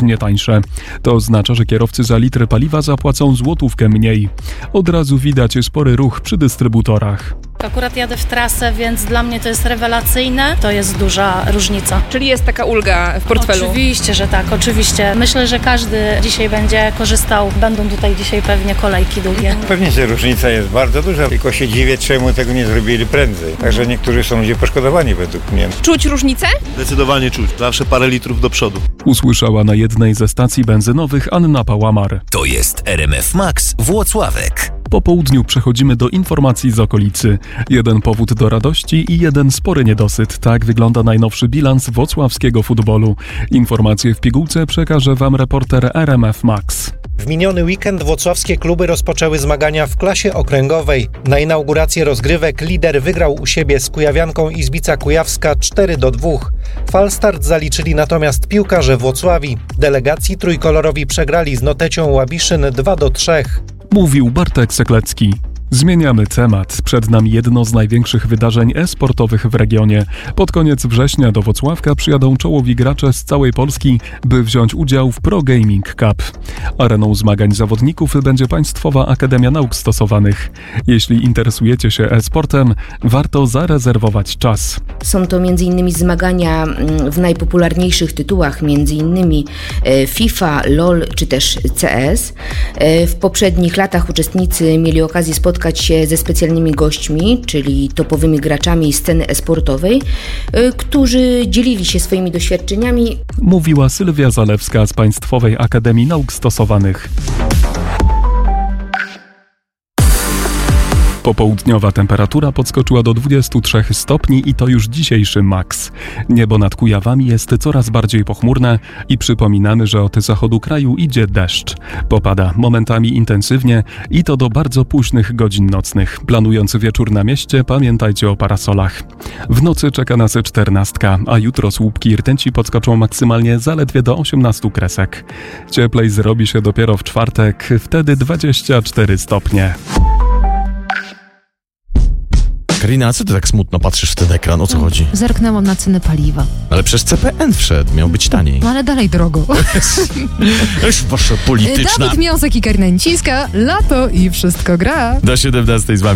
wyraźnie tańsze. To oznacza, że kierowcy za litr paliwa zapłacą złotówkę mniej. Od razu widać spory ruch przy dystrybutorach. Akurat jadę w trasę, więc dla mnie to jest rewelacyjne. To jest duża różnica. Czyli jest taka ulga w portfelu? Oczywiście, że tak, oczywiście. Myślę, że każdy dzisiaj będzie korzystał. Będą tutaj dzisiaj pewnie kolejki długie. Pewnie, że różnica jest bardzo duża, tylko się dziwię, czemu tego nie zrobili prędzej. Także niektórzy są ludzie poszkodowani według mnie. Czuć różnicę? Zdecydowanie czuć. Zawsze parę litrów do przodu. Usłyszała na jednej ze stacji benzynowych Anna Pałamar. To jest RMF Max Włocławek. Po południu przechodzimy do informacji z okolicy. Jeden powód do radości i jeden spory niedosyt. Tak wygląda najnowszy bilans włocławskiego futbolu. Informacje w pigułce przekaże Wam reporter RMF Max. W miniony weekend włocławskie kluby rozpoczęły zmagania w klasie okręgowej. Na inaugurację rozgrywek lider wygrał u siebie z kujawianką Izbica Kujawska 4-2. Falstart zaliczyli natomiast piłkarze Włocławii. Delegacji trójkolorowi przegrali z Notecią Łabiszyn 2-3. Mówił Bartek Seklecki. Zmieniamy temat. Przed nami jedno z największych wydarzeń e-sportowych w regionie. Pod koniec września do Włocławka przyjadą czołowi gracze z całej Polski, by wziąć udział w Pro Gaming Cup. Areną zmagań zawodników będzie Państwowa Akademia Nauk Stosowanych. Jeśli interesujecie się e-sportem, warto zarezerwować czas. Są to m.in. zmagania w najpopularniejszych tytułach, m.in. FIFA, LOL czy też CS. W poprzednich latach uczestnicy mieli okazję spotkać się ze specjalnymi gośćmi, czyli topowymi graczami sceny e-sportowej, którzy dzielili się swoimi doświadczeniami. Mówiła Sylwia Zalewska z Państwowej Akademii Nauk Stosowanych. Popołudniowa temperatura podskoczyła do 23 stopni i to już dzisiejszy maks. Niebo nad Kujawami jest coraz bardziej pochmurne i przypominamy, że od zachodu kraju idzie deszcz. Popada momentami intensywnie i to do bardzo późnych godzin nocnych. Planując wieczór na mieście, pamiętajcie o parasolach. W nocy czeka nas 14, a jutro słupki rtęci podskoczą maksymalnie zaledwie do 18 kresek. Cieplej zrobi się dopiero w czwartek, wtedy 24 stopnie. Karina, a co ty tak smutno patrzysz w ten ekran? O co chodzi? Zerknęłam na ceny paliwa. Ale przez CPN wszedł, miał być taniej. No ale dalej drogo. Już wasza polityczna. Dawid Miąsek i Karina Nicińska, lato i wszystko gra. Do 17 z wami